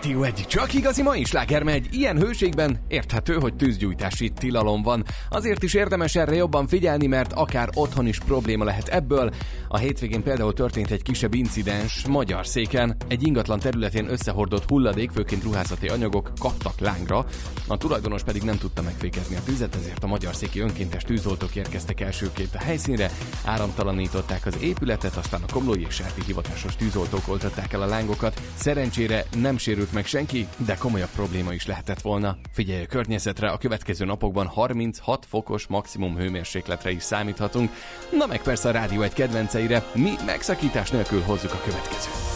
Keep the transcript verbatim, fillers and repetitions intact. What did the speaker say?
Rádió egy, csak igazi mai sláger megy. Ilyen hőségben érthető, hogy tűzgyújtási tilalom van. Azért is érdemes erre jobban figyelni, mert akár otthon is probléma lehet ebből. A hétvégén például történt egy kisebb incidens Magyarszéken. Egy ingatlan területén összehordott hulladék, főként ruházati anyagok kaptak lángra. A tulajdonos pedig nem tudta megfékezni a tüzet, ezért a magyarszéki önkéntes tűzoltók érkeztek elsőként a helyszínre, áramtalanították az épületet, aztán a komlói és sárti hivatásos tűzoltók oltották el a lángokat. Szerencsére nem sérült meg senki, de komolyabb probléma is lehetett volna. Figyelj a környezetre, a következő napokban harminchat fokos maximum hőmérsékletre is számíthatunk. Na meg persze a Rádió egy kedvenceire, mi megszakítás nélkül hozzuk a következőt.